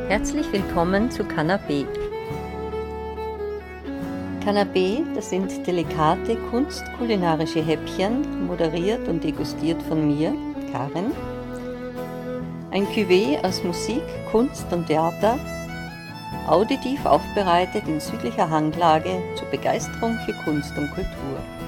Herzlich willkommen zu Canapé. Canapé, das sind delikate kunstkulinarische Häppchen, moderiert und degustiert von mir, Karin. Ein Cuvée aus Musik, Kunst und Theater, auditiv aufbereitet in südlicher Hanglage zur Begeisterung für Kunst und Kultur.